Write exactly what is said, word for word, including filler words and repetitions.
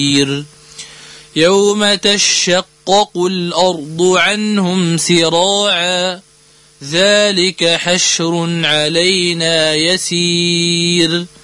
يوم تشقق الأرض عنهم سراعا ذلك حشر علينا يسير